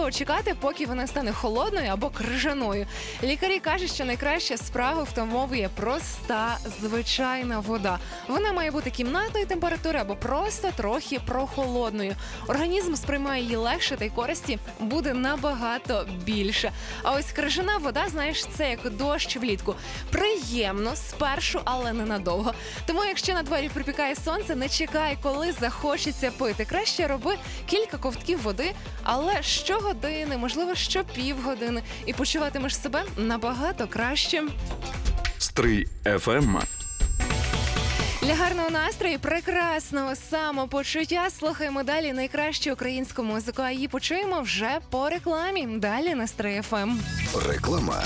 неможливо чекати, поки вона стане холодною або крижаною. Лікарі кажуть, що найкраща справа втамовує проста, звичайна вода. Вона має бути кімнатної температури або просто трохи прохолодною. Організм сприймає її легше, та й користі буде набагато більше. А ось крижана вода, знаєш, це як дощ влітку. Приємно спершу, але ненадовго. Тому якщо на дворі припікає сонце, не чекай, коли захочеться пити. Краще роби кілька ковтків води, але щогодини, можливо, щопівгодини. І почуватимеш себе набагато краще. Стрий FM. Для гарного настрою, прекрасного самопочуття слухаємо далі найкращу українську музику, а її почуємо вже по рекламі. Далі на Стрий FM. Реклама.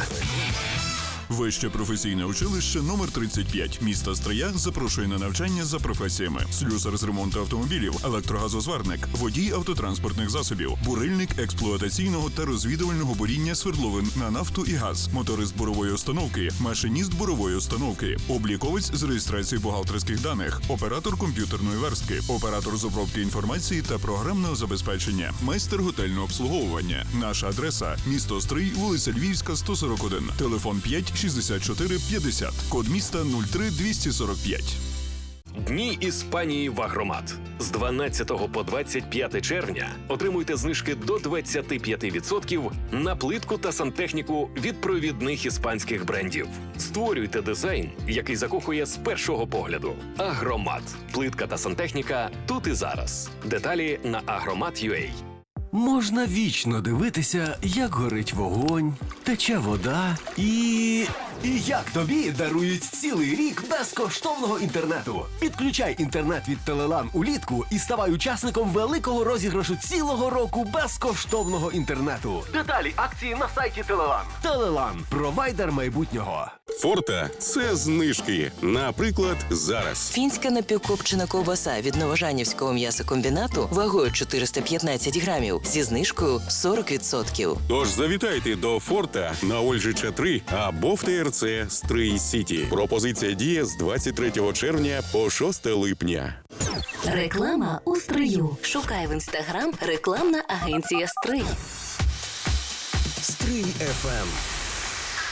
Вище професійне училище номер 35 міста Стрия запрошує на навчання за професіями: слюсар з ремонту автомобілів, електрогазозварник, водій автотранспортних засобів, бурильник експлуатаційного та розвідувального буріння свердловин на нафту і газ, моторист бурової установки, машиніст бурової установки, обліковець з реєстрації бухгалтерських даних, оператор комп'ютерної верстки, оператор з обробки інформації та програмного забезпечення, майстер готельного обслуговування. Наша адреса – місто Стрий, вулиця Львівська, 141, телефон 5 64 50, код міста 03245. Дні Іспанії в Агромат. З 12 по 25 червня отримуйте знижки до 25% на плитку та сантехніку від провідних іспанських брендів. Створюйте дизайн, який закохує з першого погляду. Агромат. Плитка та сантехніка тут і зараз. Деталі на agromat.ua. Можна вічно дивитися, як горить вогонь, тече вода і як тобі дарують цілий рік безкоштовного інтернету. Підключай інтернет від Телелан улітку і ставай учасником великого розіграшу цілого року безкоштовного інтернету. Деталі акції на сайті Телелан. Телелан – провайдер майбутнього. Форта – це знижки. Наприклад, зараз. Фінська напівкопчена ковбаса від Новожанівського м'ясокомбінату вагою 415 грамів зі знижкою 40%. Тож завітайте до Форта на Ольжича 3 або в ТРЦ Стрий Сіті. Пропозиція діє з 23 червня по 6 липня. Реклама у Стрию. Шукай в Інстаграм рекламна агенція Стрий. Стрий FM.